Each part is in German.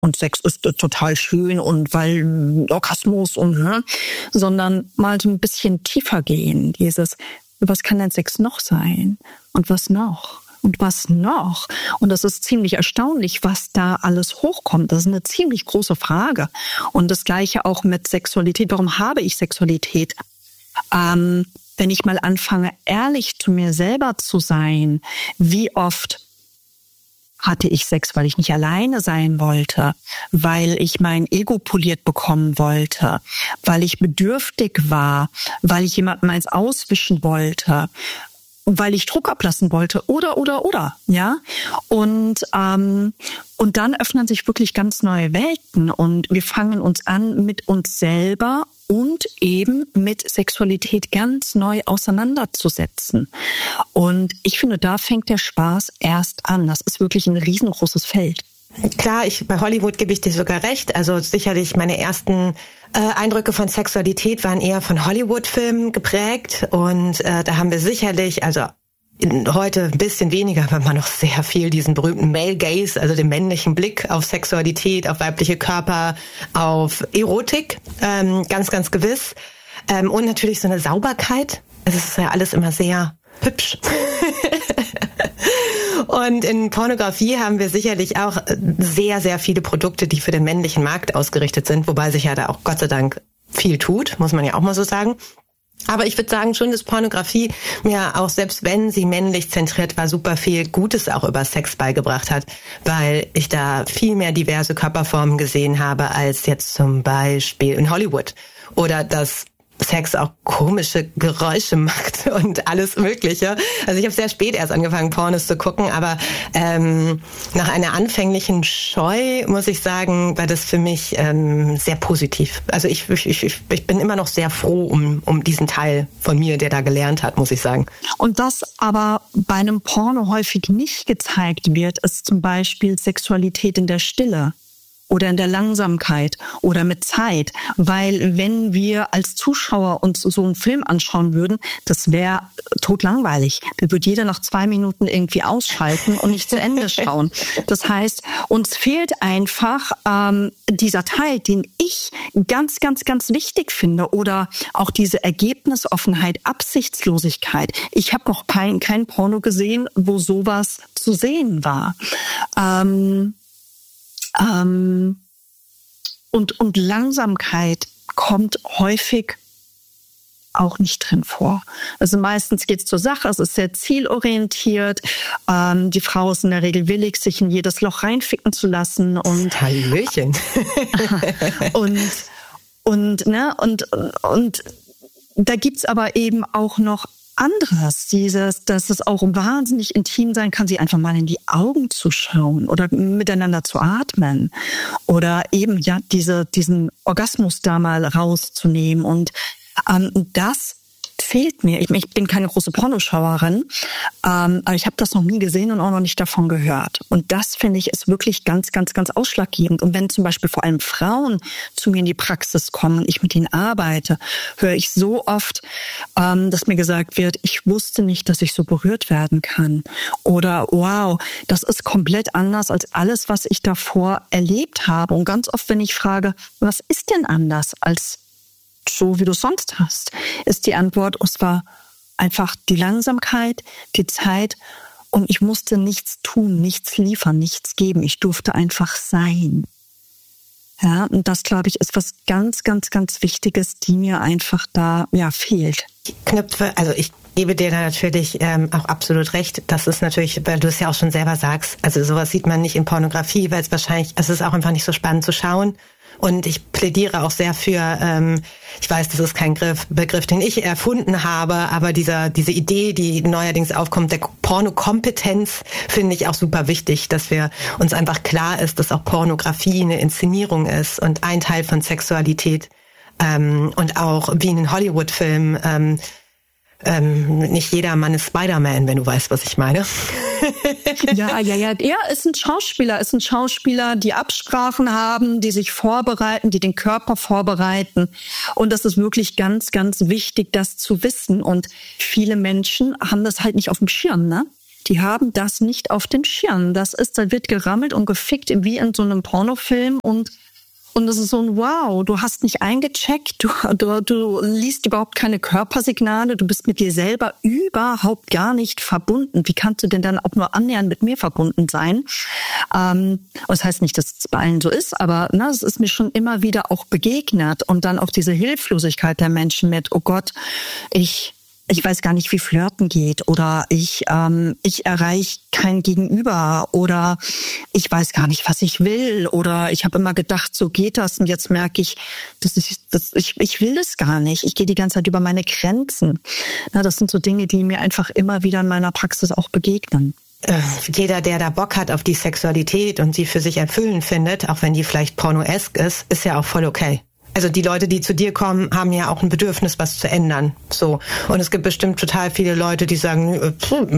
und Sex ist total schön und weil Orgasmus und sondern mal so ein bisschen tiefer gehen. Dieses, was kann denn Sex noch sein? Und was noch? Und was noch? Und das ist ziemlich erstaunlich, was da alles hochkommt. Das ist eine ziemlich große Frage. Und das Gleiche auch mit Sexualität. Warum habe ich Sexualität? Wenn ich mal anfange, ehrlich zu mir selber zu sein, wie oft hatte ich Sex, weil ich nicht alleine sein wollte, weil ich mein Ego poliert bekommen wollte, weil ich bedürftig war, weil ich jemandem eins auswischen wollte, weil ich Druck ablassen wollte oder, ja. Und dann öffnen sich wirklich ganz neue Welten und wir fangen uns an, mit uns selber und eben mit Sexualität ganz neu auseinanderzusetzen. Und ich finde, da fängt der Spaß erst an. Das ist wirklich ein riesengroßes Feld. Klar, bei Hollywood gebe ich dir sogar recht. Also sicherlich meine ersten Eindrücke von Sexualität waren eher von Hollywood-Filmen geprägt. Und da haben wir sicherlich, also heute ein bisschen weniger, weil man noch sehr viel diesen berühmten Male Gaze, also den männlichen Blick auf Sexualität, auf weibliche Körper, auf Erotik, ganz, ganz gewiss. Und natürlich so eine Sauberkeit. Es ist ja alles immer sehr hübsch. Und in Pornografie haben wir sicherlich auch sehr, sehr viele Produkte, die für den männlichen Markt ausgerichtet sind, wobei sich ja da auch Gott sei Dank viel tut, muss man ja auch mal so sagen. Aber ich würde sagen schon, dass Pornografie mir auch, selbst wenn sie männlich zentriert war, super viel Gutes auch über Sex beigebracht hat, weil ich da viel mehr diverse Körperformen gesehen habe als jetzt zum Beispiel in Hollywood. Oder dass Sex auch komische Geräusche macht und alles Mögliche. Also ich habe sehr spät erst angefangen, Pornos zu gucken, aber nach einer anfänglichen Scheu, muss ich sagen, war das für mich sehr positiv. Also ich bin immer noch sehr froh um diesen Teil von mir, der da gelernt hat, muss ich sagen. Und was aber bei einem Porno häufig nicht gezeigt wird, ist zum Beispiel Sexualität in der Stille. Oder in der Langsamkeit oder mit Zeit. Weil wenn wir als Zuschauer uns so einen Film anschauen würden, das wäre totlangweilig. Da würde jeder nach 2 Minuten irgendwie ausschalten und nicht zu Ende schauen. Das heißt, uns fehlt einfach dieser Teil, den ich ganz, ganz, ganz wichtig finde. Oder auch diese Ergebnisoffenheit, Absichtslosigkeit. Ich habe noch kein Porno gesehen, wo sowas zu sehen war. Und Langsamkeit kommt häufig auch nicht drin vor. Also meistens geht's zur Sache, es ist sehr zielorientiert. Die Frau ist in der Regel willig, sich in jedes Loch reinficken zu lassen. Und Hallöchen. und da gibt's aber eben auch noch anderes, dass es auch wahnsinnig intim sein kann, sie einfach mal in die Augen zu schauen oder miteinander zu atmen oder eben ja diesen Orgasmus da mal rauszunehmen und das fehlt mir. Ich bin keine große Pornoschauerin, aber ich habe das noch nie gesehen und auch noch nicht davon gehört. Und das, finde ich, ist wirklich ganz, ganz, ganz ausschlaggebend. Und wenn zum Beispiel vor allem Frauen zu mir in die Praxis kommen und ich mit ihnen arbeite, höre ich so oft, dass mir gesagt wird, ich wusste nicht, dass ich so berührt werden kann. Oder wow, das ist komplett anders als alles, was ich davor erlebt habe. Und ganz oft, wenn ich frage, was ist denn anders als so wie du sonst hast, ist die Antwort, es war einfach die Langsamkeit, die Zeit und ich musste nichts tun, nichts liefern, nichts geben. Ich durfte einfach sein. Ja, und das, glaube ich, ist was ganz, ganz, ganz Wichtiges, die mir einfach da fehlt. Knöpfe, also ich gebe dir da natürlich auch absolut recht. Das ist natürlich, weil du es ja auch schon selber sagst, also sowas sieht man nicht in Pornografie, weil es ist auch einfach nicht so spannend zu schauen. Und ich plädiere auch sehr für, ich weiß, das ist kein Begriff, den ich erfunden habe, aber diese Idee, die neuerdings aufkommt, der Pornokompetenz, finde ich auch super wichtig, dass wir uns einfach klar ist, dass auch Pornografie eine Inszenierung ist und ein Teil von Sexualität. Und auch wie in den Hollywood-Filmen, nicht jeder Mann ist Spider-Man, wenn du weißt, was ich meine. Ja. Er ist ein Schauspieler, die Absprachen haben, die sich vorbereiten, die den Körper vorbereiten. Und das ist wirklich ganz, ganz wichtig, das zu wissen. Und viele Menschen haben das halt nicht auf dem Schirm, ne? die haben das nicht auf den Schirm. Da wird gerammelt und gefickt wie in so einem Pornofilm und das ist so ein Wow, du hast nicht eingecheckt, du liest überhaupt keine Körpersignale, du bist mit dir selber überhaupt gar nicht verbunden. Wie kannst du denn dann auch nur annähernd mit mir verbunden sein? Das heißt nicht, dass es bei allen so ist, aber es ist mir schon immer wieder auch begegnet. Und dann auch diese Hilflosigkeit der Menschen mit, oh Gott, ich weiß gar nicht, wie Flirten geht oder ich erreiche kein Gegenüber oder ich weiß gar nicht, was ich will oder ich habe immer gedacht, so geht das und jetzt merke ich, ich will das gar nicht. Ich gehe die ganze Zeit über meine Grenzen. Das sind so Dinge, die mir einfach immer wieder in meiner Praxis auch begegnen. Jeder, der da Bock hat auf die Sexualität und sie für sich erfüllend findet, auch wenn die vielleicht pornoesk ist ja auch voll okay. Also die Leute, die zu dir kommen, haben ja auch ein Bedürfnis, was zu ändern. So. Und es gibt bestimmt total viele Leute, die sagen,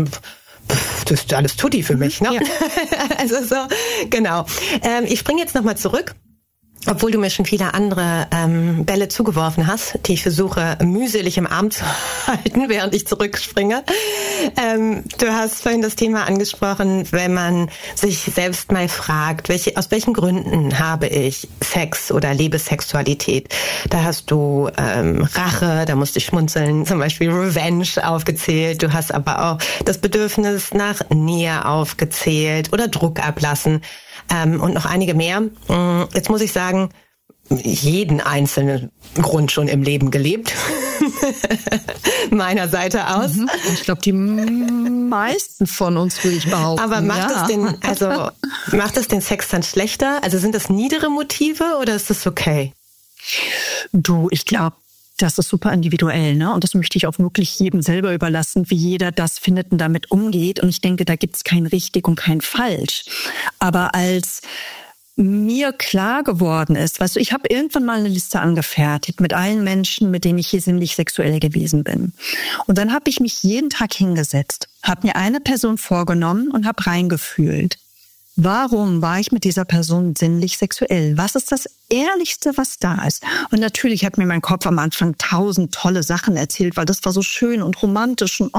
das ist alles Tutti für mich, ne? Ja. Also so, genau. Ich springe jetzt nochmal zurück. Obwohl du mir schon viele andere Bälle zugeworfen hast, die ich versuche mühselig im Arm zu halten, während ich zurückspringe. Du hast vorhin das Thema angesprochen, wenn man sich selbst mal fragt, aus welchen Gründen habe ich Sex oder lebe Sexualität? Da hast du Rache, da musste ich schmunzeln, zum Beispiel Revenge aufgezählt. Du hast aber auch das Bedürfnis nach Nähe aufgezählt oder Druck ablassen. Und noch einige mehr. Jetzt muss ich sagen, jeden einzelnen Grund schon im Leben gelebt. Meiner Seite aus. Ich glaube, die meisten von uns, würde ich behaupten. Aber macht das den Sex dann schlechter? Also sind das niedere Motive oder ist das okay? Du, ich glaube, das ist super individuell, ne? Und das möchte ich auch wirklich jedem selber überlassen, wie jeder das findet und damit umgeht. Und ich denke, da gibt es kein richtig und kein falsch. Aber als mir klar geworden ist, weißt du, ich habe irgendwann mal eine Liste angefertigt mit allen Menschen, mit denen ich hier sinnlich sexuell gewesen bin. Und dann habe ich mich jeden Tag hingesetzt, habe mir eine Person vorgenommen und habe reingefühlt. Warum war ich mit dieser Person sinnlich sexuell? Was ist das Ehrlichste, was da ist? Und natürlich hat mir mein Kopf am Anfang 1000 tolle Sachen erzählt, weil das war so schön und romantisch und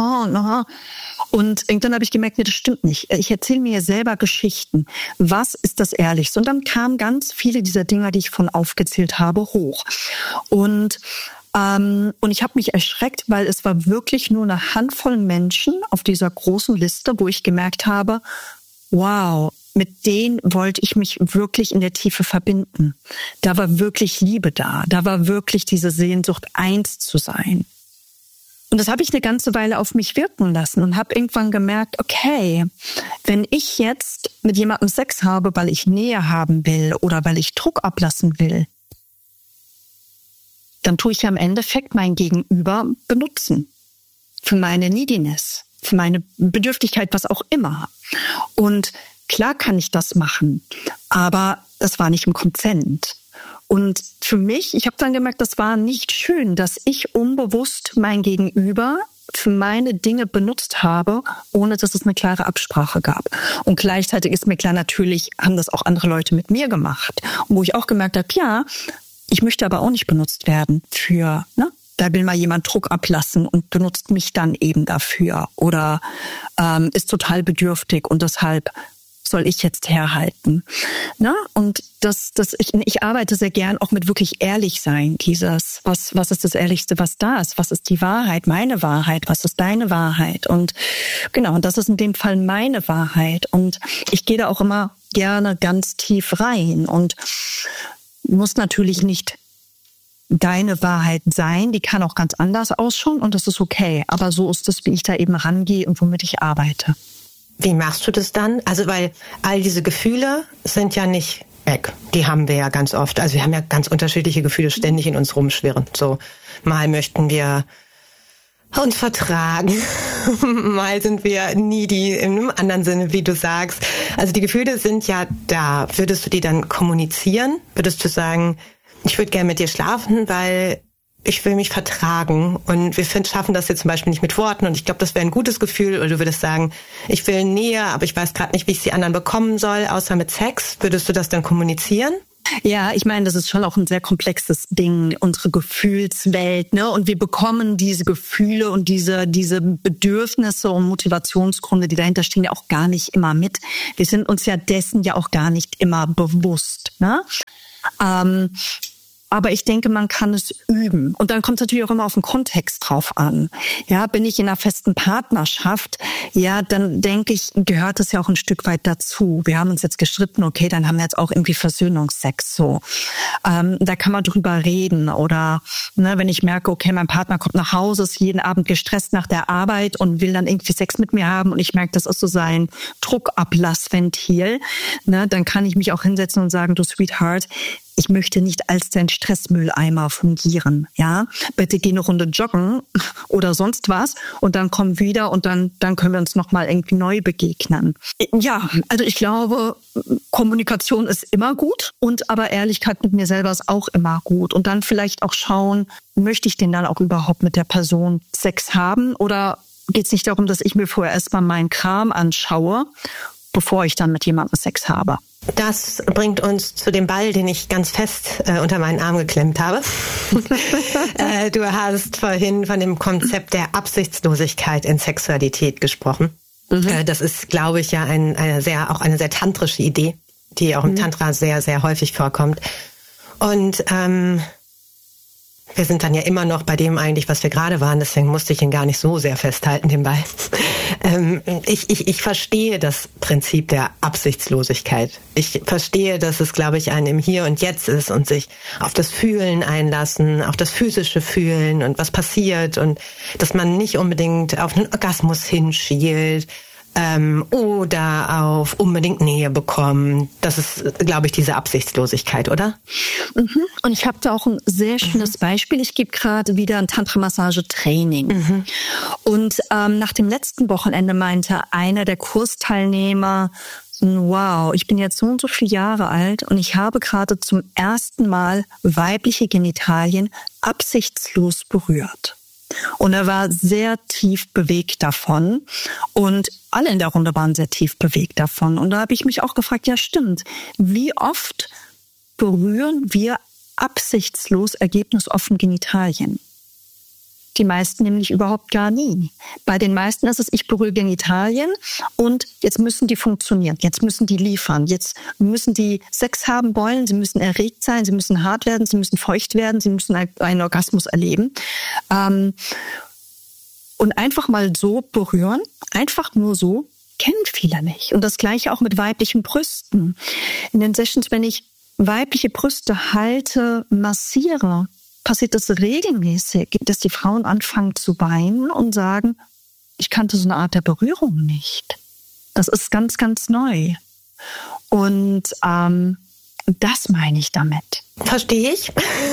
Und irgendwann habe ich gemerkt, nee, das stimmt nicht. Ich erzähle mir selber Geschichten. Was ist das Ehrlichste? Und dann kamen ganz viele dieser Dinge, die ich von aufgezählt habe, hoch. Und ich habe mich erschreckt, weil es war wirklich nur eine Handvoll Menschen auf dieser großen Liste, wo ich gemerkt habe, wow, mit denen wollte ich mich wirklich in der Tiefe verbinden. Da war wirklich Liebe da. Da war wirklich diese Sehnsucht, eins zu sein. Und das habe ich eine ganze Weile auf mich wirken lassen und habe irgendwann gemerkt, okay, wenn ich jetzt mit jemandem Sex habe, weil ich Nähe haben will oder weil ich Druck ablassen will, dann tue ich ja im Endeffekt mein Gegenüber benutzen. Für meine Neediness, für meine Bedürftigkeit, was auch immer. Und klar kann ich das machen, aber das war nicht im Consent. Und für mich, ich habe dann gemerkt, das war nicht schön, dass ich unbewusst mein Gegenüber für meine Dinge benutzt habe, ohne dass es eine klare Absprache gab. Und gleichzeitig ist mir klar, natürlich haben das auch andere Leute mit mir gemacht. Und wo ich auch gemerkt habe, ja, ich möchte aber auch nicht benutzt werden für, da will mal jemand Druck ablassen und benutzt mich dann eben dafür oder ist total bedürftig und deshalb soll ich jetzt herhalten. Und ich arbeite sehr gern auch mit wirklich ehrlich sein. Was ist das Ehrlichste, was da ist? Was ist die Wahrheit? Meine Wahrheit? Was ist deine Wahrheit? Und genau, das ist in dem Fall meine Wahrheit. Und ich gehe da auch immer gerne ganz tief rein und muss natürlich nicht deine Wahrheit sein, die kann auch ganz anders ausschauen und das ist okay. Aber so ist es, wie ich da eben rangehe und womit ich arbeite. Wie machst du das dann? Also weil all diese Gefühle sind ja nicht weg. Die haben wir ja ganz oft. Also wir haben ja ganz unterschiedliche Gefühle ständig in uns rumschwirren. So, mal möchten wir uns vertragen, mal sind wir needy in einem anderen Sinne, wie du sagst. Also die Gefühle sind ja da. Würdest du die dann kommunizieren? Würdest du sagen, ich würde gerne mit dir schlafen, weil ich will mich vertragen und wir schaffen das jetzt zum Beispiel nicht mit Worten und ich glaube, das wäre ein gutes Gefühl. Oder du würdest sagen, ich will Nähe, aber ich weiß gerade nicht, wie ich die anderen bekommen soll, außer mit Sex. Würdest du das dann kommunizieren? Ja, ich meine, das ist schon auch ein sehr komplexes Ding, unsere Gefühlswelt, ne? Und wir bekommen diese Gefühle und diese Bedürfnisse und Motivationsgründe, die dahinter stehen, ja auch gar nicht immer mit. Wir sind uns ja dessen ja auch gar nicht immer bewusst, ne? Aber ich denke, man kann es üben. Und dann kommt es natürlich auch immer auf den Kontext drauf an. Ja, bin ich in einer festen Partnerschaft, ja, dann denke ich, gehört es ja auch ein Stück weit dazu. Wir haben uns jetzt gestritten, okay, dann haben wir jetzt auch irgendwie Versöhnungsex, so. Da kann man drüber reden. Oder, ne, wenn ich merke, okay, mein Partner kommt nach Hause, ist jeden Abend gestresst nach der Arbeit und will dann irgendwie Sex mit mir haben und ich merke, das ist so sein Druckablassventil, ne, dann kann ich mich auch hinsetzen und sagen, du Sweetheart, ich möchte nicht als dein Stressmülleimer fungieren, ja. Bitte geh eine Runde joggen oder sonst was und dann komm wieder und dann können wir uns nochmal irgendwie neu begegnen. Ja, also ich glaube, Kommunikation ist immer gut und aber Ehrlichkeit mit mir selber ist auch immer gut. Und dann vielleicht auch schauen, möchte ich denn dann auch überhaupt mit der Person Sex haben oder geht es nicht darum, dass ich mir vorher erstmal meinen Kram anschaue, bevor ich dann mit jemandem Sex habe? Das bringt uns zu dem Ball, den ich ganz fest unter meinen Arm geklemmt habe. Du hast vorhin von dem Konzept der Absichtslosigkeit in Sexualität gesprochen. Mhm. Das ist, glaube ich, ja eine sehr tantrische Idee, die auch im Tantra sehr, sehr häufig vorkommt. Und wir sind dann ja immer noch bei dem eigentlich, was wir gerade waren, deswegen musste ich ihn gar nicht so sehr festhalten, den Ball. Ich verstehe das Prinzip der Absichtslosigkeit. Ich verstehe, dass es, glaube ich, ein im Hier und Jetzt ist und sich auf das Fühlen einlassen, auf das physische Fühlen und was passiert und dass man nicht unbedingt auf einen Orgasmus hinschielt, oder auf unbedingt Nähe bekommen. Das ist, glaube ich, diese Absichtslosigkeit, oder? Mhm. Und ich habe da auch ein sehr schönes Beispiel. Ich gebe gerade wieder ein Tantra-Massage-Training. Mhm. Und nach dem letzten Wochenende meinte einer der Kursteilnehmer, wow, ich bin jetzt so und so viele Jahre alt und ich habe gerade zum ersten Mal weibliche Genitalien absichtslos berührt. Und er war sehr tief bewegt davon und alle in der Runde waren sehr tief bewegt davon. Und da habe ich mich auch gefragt, ja stimmt, wie oft berühren wir absichtslos ergebnisoffen Genitalien? Die meisten nämlich überhaupt gar nie. Bei den meisten ist es, ich berühre Genitalien und jetzt müssen die funktionieren, jetzt müssen die liefern, jetzt müssen die Sex haben wollen, sie müssen erregt sein, sie müssen hart werden, sie müssen feucht werden, sie müssen einen Orgasmus erleben. Und einfach mal so berühren, einfach nur so, kennen viele nicht. Und das Gleiche auch mit weiblichen Brüsten. In den Sessions, wenn ich weibliche Brüste halte, massiere, passiert das regelmäßig, dass die Frauen anfangen zu weinen und sagen, ich kannte so eine Art der Berührung nicht. Das ist ganz, ganz neu. Und das meine ich damit. Verstehe ich.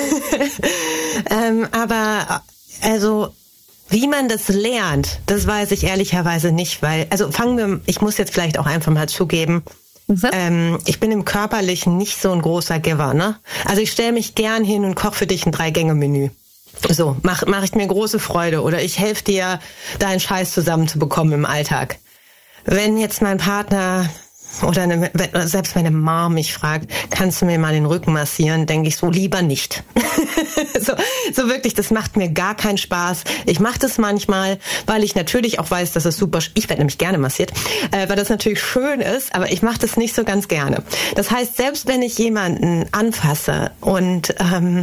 Aber also wie man das lernt, das weiß ich ehrlicherweise nicht, weil, also ich muss jetzt vielleicht auch einfach mal zugeben, ich bin im Körperlichen nicht so ein großer Giver, ne? Also ich stelle mich gern hin und koche für dich ein 3-Gänge-Menü. So, mach ich mir große Freude oder ich helfe dir, deinen Scheiß zusammenzubekommen im Alltag. Wenn jetzt mein Partner oder selbst meine Mom mich fragt, kannst du mir mal den Rücken massieren, denke ich so, lieber nicht. so wirklich, das macht mir gar keinen Spaß. Ich mache das manchmal, weil ich natürlich auch weiß, dass es super, ich werde nämlich gerne massiert, weil das natürlich schön ist, aber ich mache das nicht so ganz gerne. Das heißt, selbst wenn ich jemanden anfasse und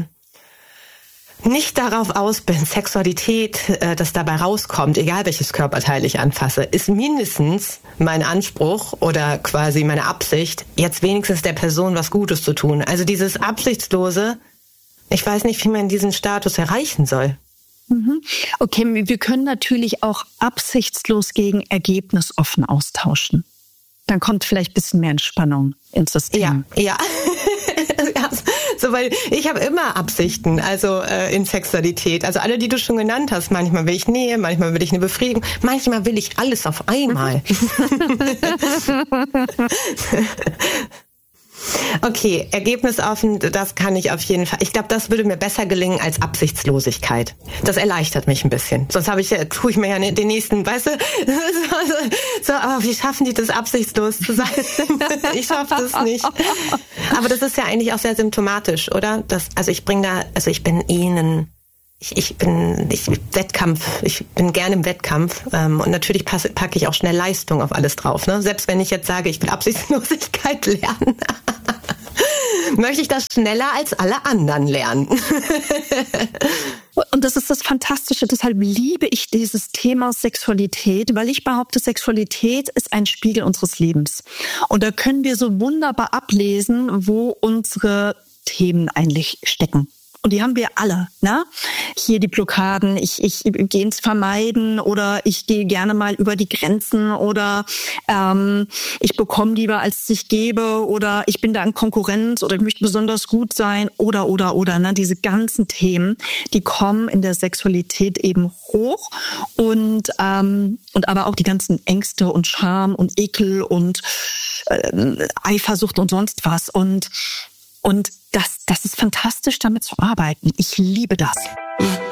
nicht darauf aus bin, Sexualität, das dabei rauskommt, egal welches Körperteil ich anfasse, ist mindestens mein Anspruch oder quasi meine Absicht, jetzt wenigstens der Person was Gutes zu tun. Also dieses Absichtslose, ich weiß nicht, wie man diesen Status erreichen soll. Okay, wir können natürlich auch absichtslos gegen ergebnisoffen austauschen. Dann kommt vielleicht ein bisschen mehr Entspannung ins System. Ja. So, weil ich habe immer Absichten, also in Sexualität. Also alle, die du schon genannt hast. Manchmal will ich Nähe, manchmal will ich eine Befriedigung, manchmal will ich alles auf einmal. Okay, ergebnisoffen, das kann ich auf jeden Fall. Ich glaube, das würde mir besser gelingen als Absichtslosigkeit. Das erleichtert mich ein bisschen. Sonst tue ich mir ja den nächsten, weißt du, so, aber wie schaffen die das, absichtslos zu sein? Ich schaffe das nicht. Aber das ist ja eigentlich auch sehr symptomatisch, oder? Ich bin gerne im Wettkampf und natürlich packe ich auch schnell Leistung auf alles drauf. Ne? Selbst wenn ich jetzt sage, ich will Absichtslosigkeit lernen, möchte ich das schneller als alle anderen lernen. Und das ist das Fantastische, deshalb liebe ich dieses Thema Sexualität, weil ich behaupte, Sexualität ist ein Spiegel unseres Lebens. Und da können wir so wunderbar ablesen, wo unsere Themen eigentlich stecken. Und die haben wir alle, ne? Hier die Blockaden, ich gehe ins Vermeiden oder ich gehe gerne mal über die Grenzen oder ich bekomme lieber, als ich gebe oder ich bin da in Konkurrenz oder ich möchte besonders gut sein oder, ne? Diese ganzen Themen, die kommen in der Sexualität eben hoch und aber auch die ganzen Ängste und Scham und Ekel und Eifersucht und sonst was und das ist fantastisch, damit zu arbeiten. Ich liebe das.